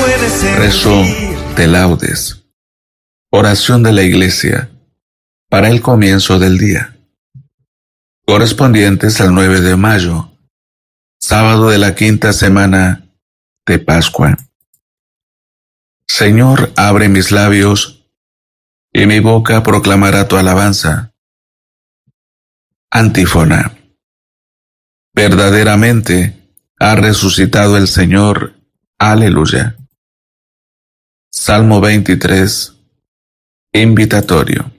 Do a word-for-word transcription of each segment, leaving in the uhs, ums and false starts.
Rezo de laudes. Oración de la Iglesia para el comienzo del día. Correspondientes al nueve de mayo, sábado de la quinta semana de Pascua. Señor, abre mis labios, y mi boca proclamará tu alabanza. Antífona. Verdaderamente ha resucitado el Señor. Aleluya. Salmo veintitrés. Invitatorio.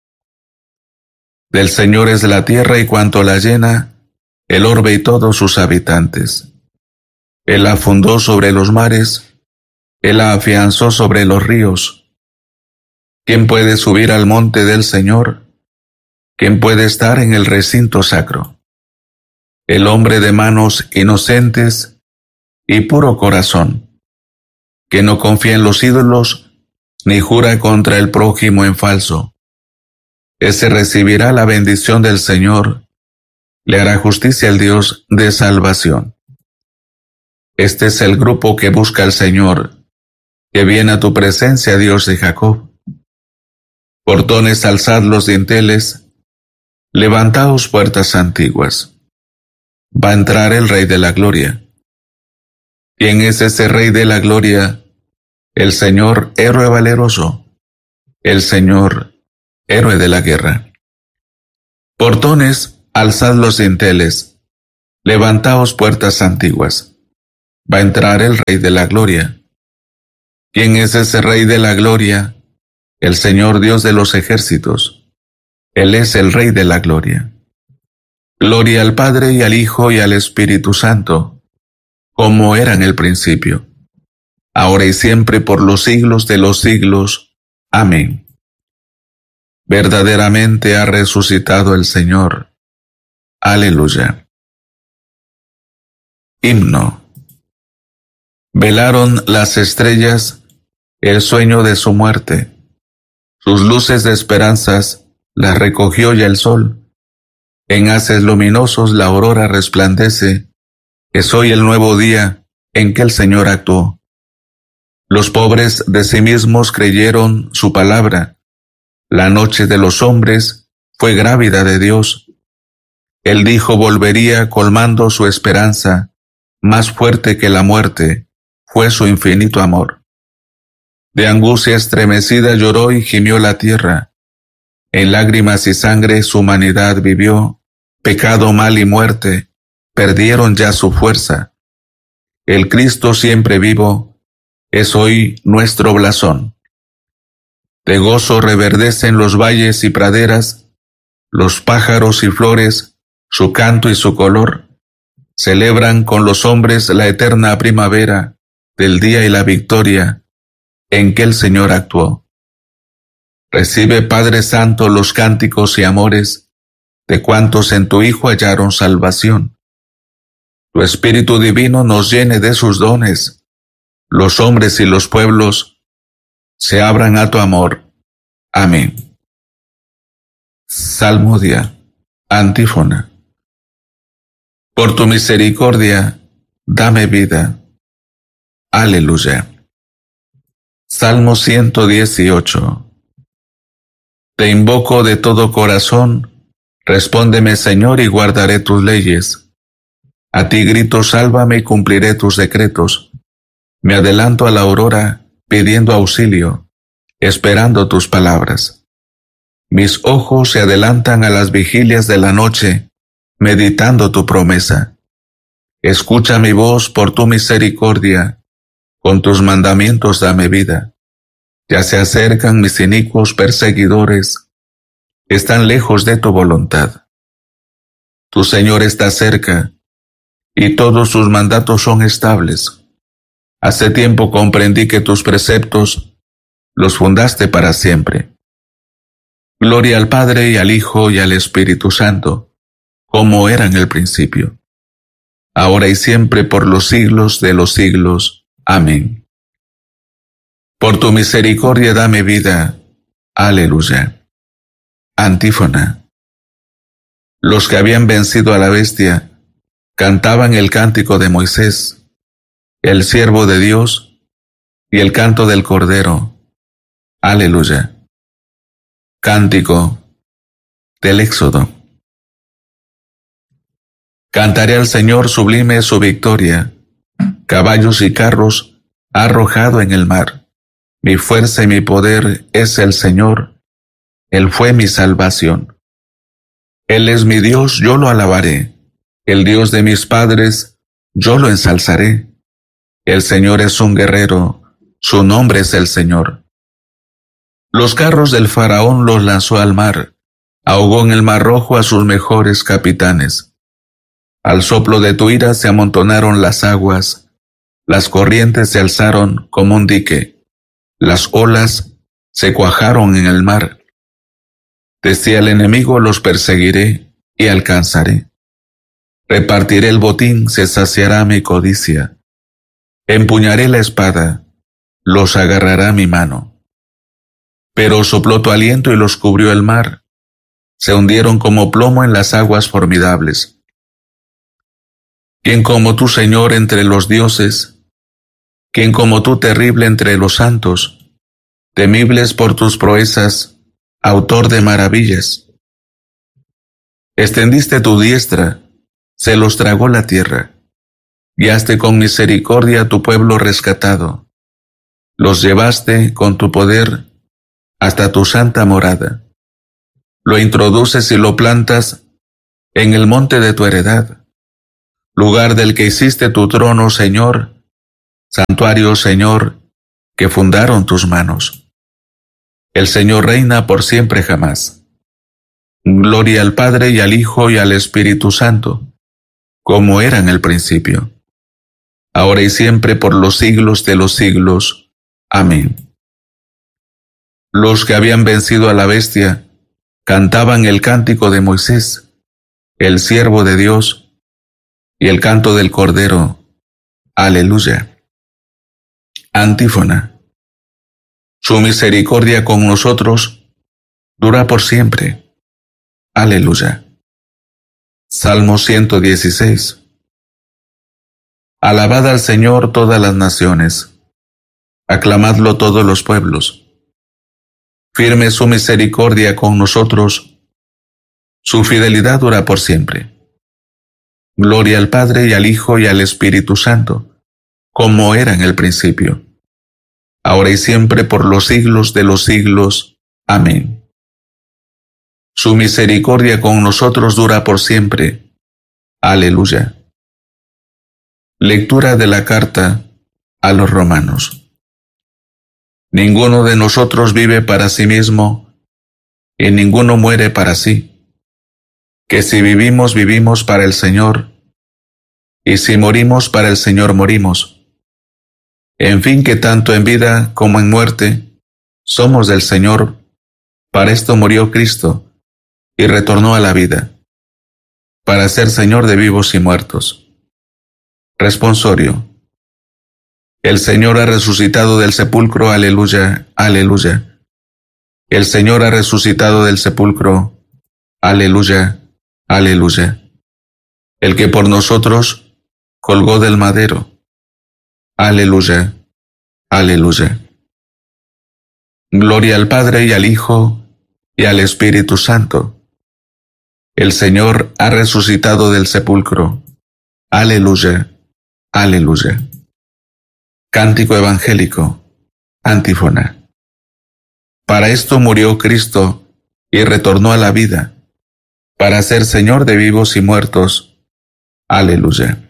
Del Señor es la tierra y cuanto la llena, el orbe y todos sus habitantes. Él la fundó sobre los mares, Él la afianzó sobre los ríos. ¿Quién puede subir al monte del Señor? ¿Quién puede estar en el recinto sacro? El hombre de manos inocentes y puro corazón, que no confía en los ídolos, ni jura contra el prójimo en falso. Ese recibirá la bendición del Señor, le hará justicia el Dios de salvación. Este es el grupo que busca al Señor, que viene a tu presencia, Dios de Jacob. Portones, alzad los dinteles, levantaos puertas antiguas. Va a entrar el Rey de la Gloria. ¿Quién es ese Rey de la Gloria? El Señor, héroe valeroso, el Señor, héroe de la guerra. Portones, alzad los dinteles, levantaos puertas antiguas. Va a entrar el Rey de la Gloria. ¿Quién es ese Rey de la Gloria? El Señor Dios de los ejércitos. Él es el Rey de la Gloria. Gloria al Padre y al Hijo y al Espíritu Santo, como era en el principio, ahora y siempre por los siglos de los siglos. Amén. Verdaderamente ha resucitado el Señor. Aleluya. Himno. Velaron las estrellas el sueño de su muerte. Sus luces de esperanzas las recogió ya el sol. En haces luminosos la aurora resplandece. Es hoy el nuevo día en que el Señor actuó. Los pobres de sí mismos creyeron su palabra. La noche de los hombres fue grávida de Dios. Él dijo volvería colmando su esperanza. Más fuerte que la muerte fue su infinito amor. De angustia estremecida lloró y gimió la tierra. En lágrimas y sangre su humanidad vivió. Pecado, mal y muerte perdieron ya su fuerza. El Cristo siempre vivo es hoy nuestro blasón. De gozo reverdecen los valles y praderas, los pájaros y flores, su canto y su color, celebran con los hombres la eterna primavera del día y la victoria en que el Señor actuó. Recibe, Padre Santo, los cánticos y amores de cuantos en tu Hijo hallaron salvación. Tu Espíritu Divino nos llene de sus dones, los hombres y los pueblos se abran a tu amor. Amén. Salmodia. Antífona. Por tu misericordia, dame vida. Aleluya. Salmo ciento dieciocho. Te invoco de todo corazón, respóndeme, Señor, y guardaré tus leyes. A ti grito, sálvame, y cumpliré tus decretos. Me adelanto a la aurora, pidiendo auxilio, esperando tus palabras. Mis ojos se adelantan a las vigilias de la noche, meditando tu promesa. Escucha mi voz por tu misericordia, con tus mandamientos dame vida. Ya se acercan mis inicuos perseguidores, están lejos de tu voluntad. Tu Señor está cerca, y todos sus mandatos son estables. Hace tiempo comprendí que tus preceptos los fundaste para siempre. Gloria al Padre y al Hijo y al Espíritu Santo, como era en el principio, ahora y siempre por los siglos de los siglos. Amén. Por tu misericordia dame vida. Aleluya. Antífona. Los que habían vencido a la bestia cantaban el cántico de Moisés, el siervo de Dios, y el canto del Cordero. Aleluya. Cántico del Éxodo. Cantaré al Señor sublime su victoria. Caballos y carros ha arrojado en el mar. Mi fuerza y mi poder es el Señor. Él fue mi salvación. Él es mi Dios, yo lo alabaré. El Dios de mis padres, yo lo ensalzaré. El Señor es un guerrero, su nombre es el Señor. Los carros del faraón los lanzó al mar, ahogó en el mar rojo a sus mejores capitanes. Al soplo de tu ira se amontonaron las aguas, las corrientes se alzaron como un dique, las olas se cuajaron en el mar. Decía el enemigo, los perseguiré y alcanzaré. Repartiré el botín, se saciará mi codicia. Empuñaré la espada, los agarrará mi mano. Pero sopló tu aliento y los cubrió el mar. Se hundieron como plomo en las aguas formidables. ¿Quién como tú, Señor, entre los dioses? ¿Quién como tú, terrible entre los santos? Temibles por tus proezas, autor de maravillas. Extendiste tu diestra, se los tragó la tierra. Guiaste con misericordia a tu pueblo rescatado. Los llevaste con tu poder hasta tu santa morada. Lo introduces y lo plantas en el monte de tu heredad, lugar del que hiciste tu trono, Señor, santuario, Señor, que fundaron tus manos. El Señor reina por siempre jamás. Gloria al Padre y al Hijo y al Espíritu Santo, como era en el principio, ahora y siempre por los siglos de los siglos. Amén. Los que habían vencido a la bestia cantaban el cántico de Moisés, el siervo de Dios, y el canto del Cordero. Aleluya. Antífona. Su misericordia con nosotros dura por siempre. Aleluya. Salmo ciento dieciséis. Alabad al Señor todas las naciones. Aclamadlo todos los pueblos. Firme su misericordia con nosotros. Su fidelidad dura por siempre. Gloria al Padre y al Hijo y al Espíritu Santo, como era en el principio, ahora y siempre por los siglos de los siglos. Amén. Su misericordia con nosotros dura por siempre. Aleluya. Lectura de la carta a los Romanos. Ninguno de nosotros vive para sí mismo, y ninguno muere para sí. Que si vivimos, vivimos para el Señor, y si morimos, para el Señor morimos. En fin, que tanto en vida como en muerte, somos del Señor. Para esto murió Cristo, y retornó a la vida, para ser Señor de vivos y muertos. Responsorio. El Señor ha resucitado del sepulcro, aleluya, aleluya. El Señor ha resucitado del sepulcro, aleluya, aleluya. El que por nosotros colgó del madero, aleluya, aleluya. Gloria al Padre y al Hijo y al Espíritu Santo. El Señor ha resucitado del sepulcro, aleluya, aleluya. Cántico evangélico. Antífona. Para esto murió Cristo y retornó a la vida, para ser Señor de vivos y muertos. Aleluya.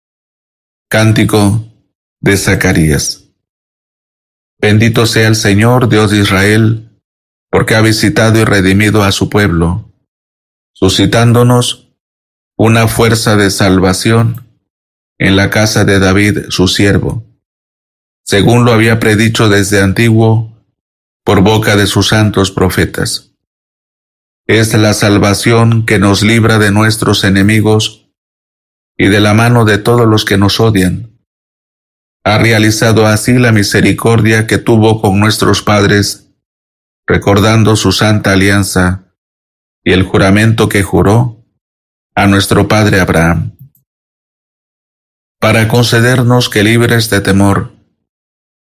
Cántico de Zacarías. Bendito sea el Señor, Dios de Israel, porque ha visitado y redimido a su pueblo, suscitándonos una fuerza de salvación en la casa de David, su siervo, según lo había predicho desde antiguo por boca de sus santos profetas. Es la salvación que nos libra de nuestros enemigos y de la mano de todos los que nos odian. Ha realizado así la misericordia que tuvo con nuestros padres, recordando su santa alianza y el juramento que juró a nuestro padre Abraham, para concedernos que, libres de temor,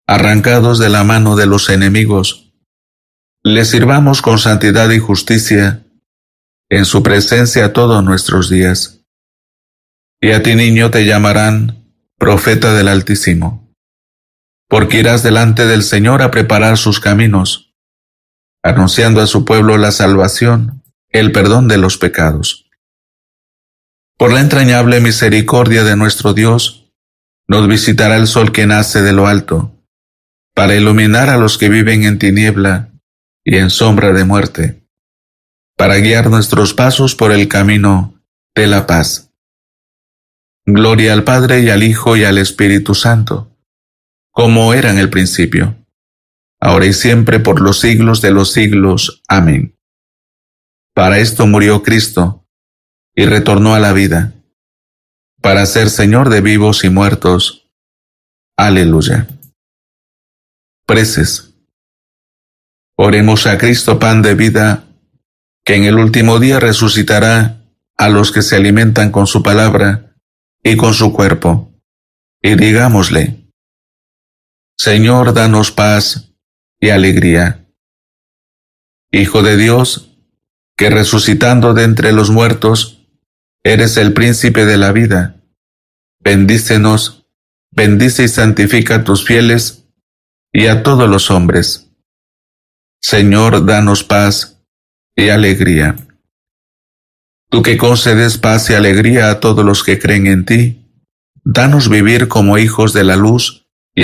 arrancados de la mano de los enemigos, le sirvamos con santidad y justicia en su presencia todos nuestros días. Y a ti, niño, te llamarán profeta del Altísimo, porque irás delante del Señor a preparar sus caminos, anunciando a su pueblo la salvación, el perdón de los pecados. Por la entrañable misericordia de nuestro Dios, nos visitará el sol que nace de lo alto, para iluminar a los que viven en tiniebla y en sombra de muerte, para guiar nuestros pasos por el camino de la paz. Gloria al Padre y al Hijo y al Espíritu Santo, como era en el principio, ahora y siempre por los siglos de los siglos. Amén. Para esto murió Cristo y retornó a la vida, para ser Señor de vivos y muertos. Aleluya. Preces. Oremos a Cristo, pan de vida, que en el último día resucitará a los que se alimentan con su palabra y con su cuerpo. Y digámosle: Señor, danos paz y alegría. Hijo de Dios, que resucitando de entre los muertos, eres el príncipe de la vida, bendícenos, bendice y santifica a tus fieles y a todos los hombres. Señor, danos paz y alegría. Tú que concedes paz y alegría a todos los que creen en ti, danos vivir como hijos de la luz